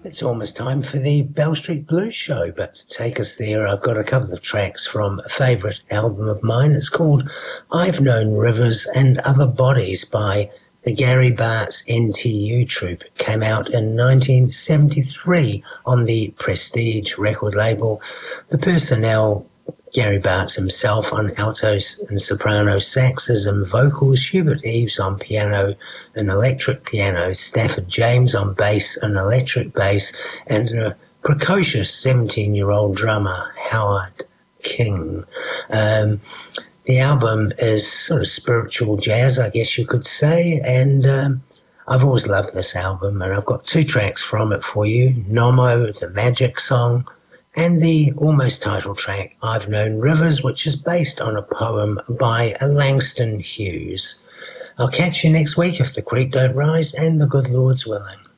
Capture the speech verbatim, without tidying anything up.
It's almost time for the Bell Street Blues show, but to take us there, I've got a couple of tracks from a favourite album of mine. It's called I've Known Rivers and Other Bodies by the Gary Bartz N T U Troupe. It came out in nineteen seventy-three on the Prestige record label. The personnel: Gary Bartz himself on altos and soprano saxes and vocals, Hubert Eaves on piano and electric piano, Stafford James on bass and electric bass, and a precocious seventeen-year-old drummer, Howard King. Um, the album is sort of spiritual jazz, I guess you could say, and um, I've always loved this album, and I've got two tracks from it for you: Nomo, the Magic Song, and the almost title track, I've Known Rivers, which is based on a poem by Langston Hughes. I'll catch you next week if the creek don't rise and the good Lord's willing.